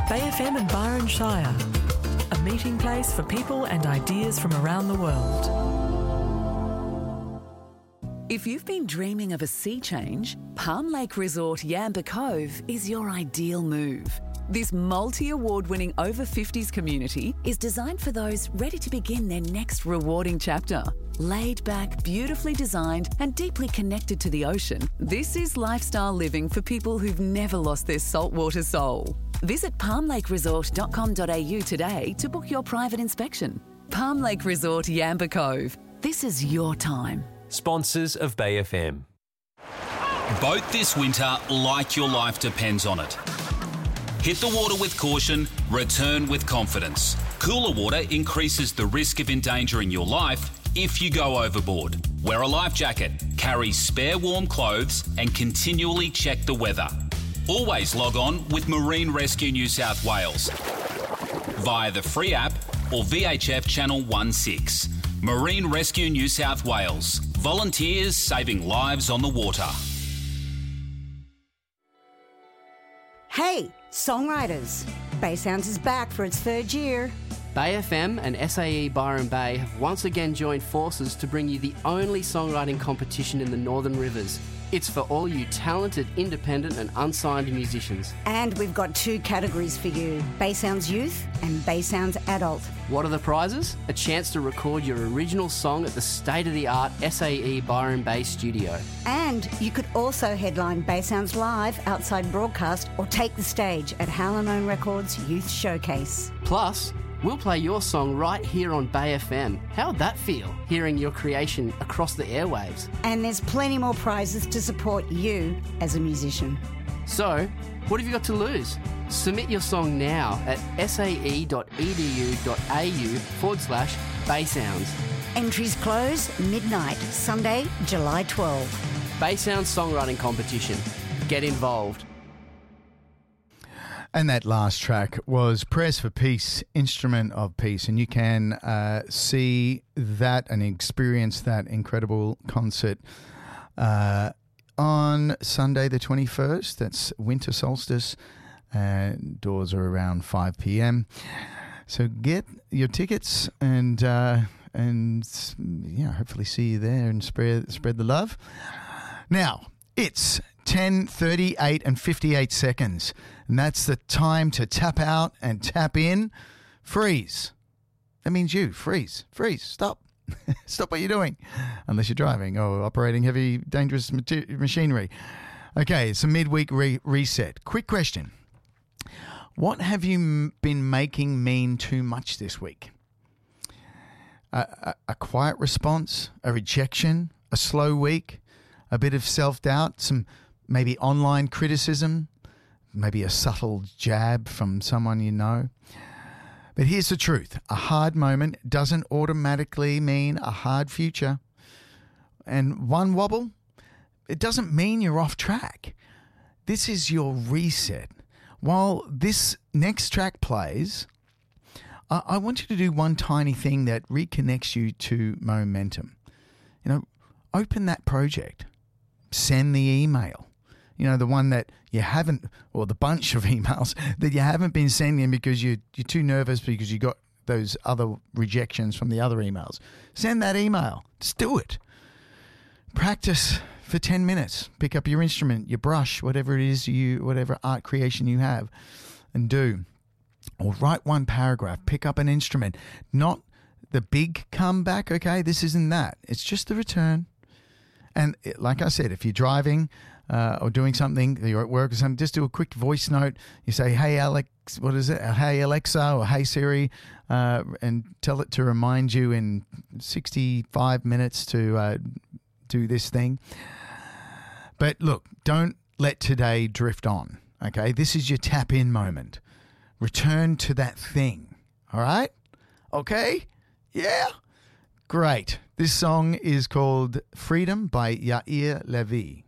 Bay FM and Byron Shire, a meeting place for people and ideas from around the world. If you've been dreaming of a sea change, Palm Lake Resort Yamba Cove is your ideal move. This multi-award-winning over-50s community is designed for those ready to begin their next rewarding chapter. Laid back, beautifully designed and deeply connected to the ocean, this is lifestyle living for people who've never lost their saltwater soul. Visit palmlakeresort.com.au today to book your private inspection. Palm Lake Resort Yamba Cove. This is your time. Sponsors of Bay FM. Boat this winter like your life depends on it. Hit the water with caution, return with confidence. Cooler water increases the risk of endangering your life if you go overboard. Wear a life jacket, carry spare warm clothes and continually check the weather. Always log on with Marine Rescue New South Wales via the free app or VHF Channel 16. Marine Rescue New South Wales. Volunteers saving lives on the water. Hey, songwriters. Bay Sounds is back for its third year. Bay FM and SAE Byron Bay have once again joined forces to bring you the only songwriting competition in the Northern Rivers. It's for all you talented, independent and unsigned musicians. And we've got two categories for you, Bay Sounds Youth and Bay Sounds Adult. What are the prizes? A chance to record your original song at the state-of-the-art SAE Byron Bay studio. And you could also headline Bay Sounds Live outside broadcast or take the stage at Hallamone Records Youth Showcase. Plus, we'll play your song right here on Bay FM. How'd that feel, hearing your creation across the airwaves? And there's plenty more prizes to support you as a musician. So, what have you got to lose? Submit your song now at sae.edu.au/Baysounds. Entries close midnight, Sunday, July 12. Bay Sounds Songwriting Competition. Get involved. And that last track was Prayers for Peace, Instrument of Peace. And you can see that and experience that incredible concert on Sunday the 21st. That's winter solstice. Doors are around 5 p.m. So get your tickets and hopefully see you there and spread the love. Now, it's 10:38 and 58 seconds. And that's the time to tap out and tap in. Freeze. That means you. Freeze. Stop. Stop what you're doing. Unless you're driving or operating heavy, dangerous machinery. Okay, it's a midweek reset. Quick question. What have you been making mean too much this week? A quiet response? A rejection? A slow week? A bit of self-doubt? Some maybe online criticism? Maybe a subtle jab from someone you know? But here's the truth. A hard moment doesn't automatically mean a hard future. And one wobble, it doesn't mean you're off track. This is your reset. While this next track plays, I want you to do one tiny thing that reconnects you to momentum. Open that project. Send the email. The one that you haven't, or the bunch of emails that you haven't been sending because you're too nervous because you got those other rejections from the other emails. Send that email. Just do it. Practice for 10 minutes. Pick up your instrument, your brush, whatever it is whatever art creation you have, and do. Or write one paragraph. Pick up an instrument. Not the big comeback, okay? This isn't that. It's just the return. And like I said, if you're driving or doing something, you're at work or something, just do a quick voice note. You say, hey, Alex, what is it? Hey, Alexa or hey, Siri, and tell it to remind you in 65 minutes to do this thing. But look, don't let today drift on, okay? This is your tap-in moment. Return to that thing, all right? Okay? Yeah? Great. This song is called Freedom by Yair Levy.